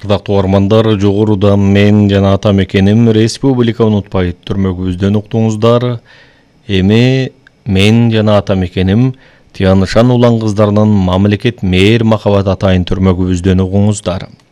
Ардактуу угармандар, жогоруда мен жана ата мекеним республика унутпайт түрмөгүбүздөн уктуңуздар. Эми мен жана ата мекеним Тиянышан улан кыздарынын мамлекет мээр махабат атайын түрмөгүбүздөн угуңуздар.